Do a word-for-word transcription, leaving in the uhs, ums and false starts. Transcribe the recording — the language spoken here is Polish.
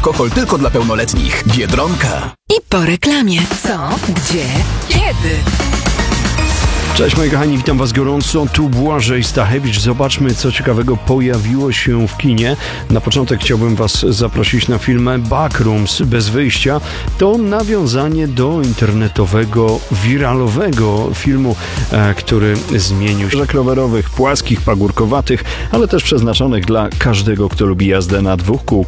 alkohol tylko dla pełnoletnich. Biedronka. I po reklamie. Co? Gdzie? Kiedy? Cześć moi kochani, witam was gorąco, tu Błażej Stachewicz. Zobaczmy, co ciekawego pojawiło się w kinie. Na początek chciałbym was zaprosić na film Backrooms bez wyjścia. To nawiązanie do internetowego, wiralowego filmu, e, który zmienił się rowerowych, płaskich, pagórkowatych, ale też przeznaczonych dla każdego, kto lubi jazdę na dwóch kółkach.